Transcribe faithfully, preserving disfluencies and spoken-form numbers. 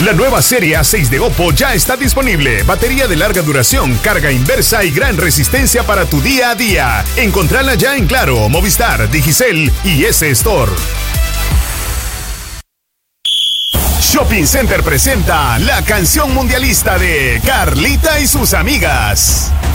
La nueva serie A seis de Oppo ya está disponible. Batería de larga duración, carga inversa y gran resistencia para tu día a día. Encontrala ya en Claro, Movistar, Digicel y S Store. Shopping Center presenta la canción mundialista de Carlita y sus amigas.